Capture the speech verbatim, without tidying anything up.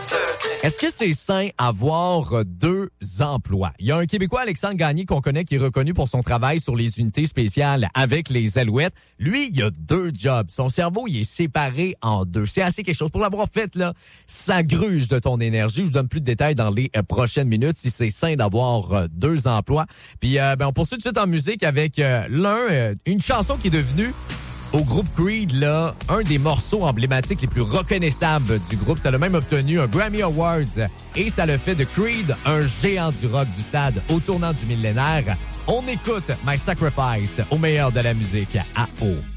Est-ce que c'est sain avoir deux emplois? Il y a un Québécois, Alexandre Gagné, qu'on connaît, qui est reconnu pour son travail sur les unités spéciales avec les Alouettes. Lui, il a deux jobs. Son cerveau, il est séparé en deux. C'est assez quelque chose. Pour l'avoir fait, là, ça gruge de ton énergie. Je vous donne plus de détails dans les euh, prochaines minutes si c'est sain d'avoir euh, deux emplois. Puis, euh, ben, on poursuit tout de suite en musique avec euh, l'un, euh, une chanson qui est devenue au groupe Creed, là, un des morceaux emblématiques les plus reconnaissables du groupe. Ça a même obtenu un Grammy Awards et ça le fait de Creed un géant du rock du stade au tournant du millénaire. On écoute My Sacrifice au meilleur de la musique à O.